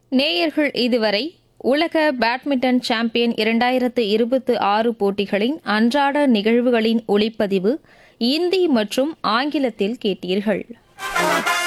நேயர்கள் இதுவரை உலக பேட்மிண்டன் சாம்பியன் 2026 போட்டிகளின் அன்றாட நிகழ்வுகளின் ஒளிப்பதிவு இந்தி மற்றும் ஆங்கிலத்தில் கேட்டீர்கள்.